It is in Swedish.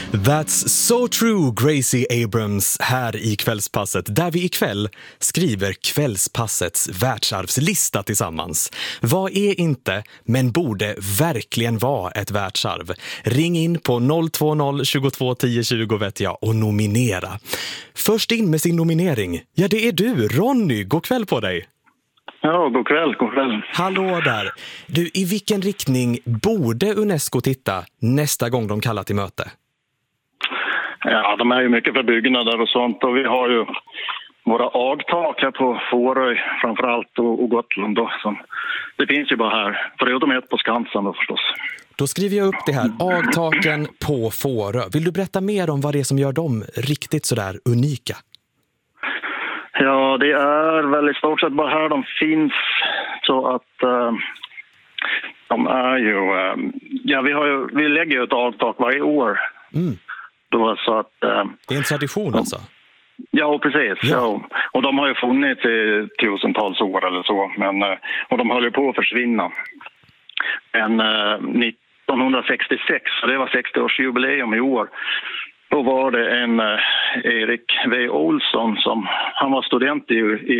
That's so true, Gracie Abrams här i Kvällspasset, där vi ikväll skriver Kvällspassets världsarvslista tillsammans. Vad är inte, men borde verkligen vara ett världsarv? Ring in på 020 22 10 20 vet jag och nominera. Först in med sin nominering, ja det är du, Ronny. God kväll på dig. Ja, god kväll. Hallå där. Du, i vilken riktning borde UNESCO titta nästa gång de kallar till möte? Ja, de är ju mycket för byggnader och sånt. Och vi har ju våra agtak här på Fårö framförallt och Gotland då. Så det finns ju bara här, förutom ett på Skansen då förstås. Då skriver jag upp det här, agtaken på Fårö. Vill du berätta mer om vad det är som gör dem riktigt sådär unika? Ja, det är väl i stort sett bara här de finns, så att de är ju... ja, vi lägger ju ett agtak varje år. Då, så att, det är en tradition alltså? Ja, precis. Ja. Ja. Och de har ju funnits i tusentals år eller så. Men, och de höll ju på att försvinna. Men 1966, så det var 60-årsjubileum i år, då var det en Erik V. Olsson som han var student i